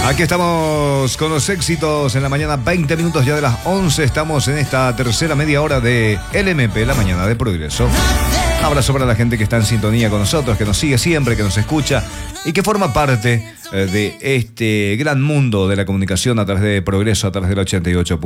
Aquí estamos con los éxitos en la mañana, 20 minutos ya de las 11. Estamos en esta tercera media hora de LMP, la mañana de Progreso. Abrazo para la gente que está en sintonía con nosotros, que nos sigue siempre, que nos escucha y que forma parte de este gran mundo de la comunicación a través de Progreso, a través del 88.